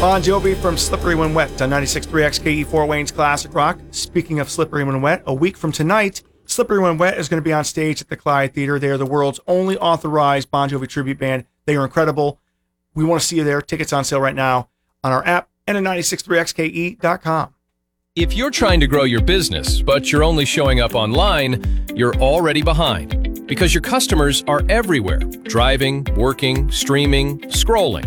Bon Jovi from Slippery When Wet on 96.3 XKE4 Wayne's Classic Rock. Speaking of Slippery When Wet, a week from tonight, Slippery When Wet is going to be on stage at the Clyde Theater. They are the world's only authorized Bon Jovi tribute band. They are incredible. We want to see you there. Tickets on sale right now on our app and at 963xke.com. If you're trying to grow your business, but you're only showing up online, you're already behind because your customers are everywhere, driving, working, streaming, scrolling.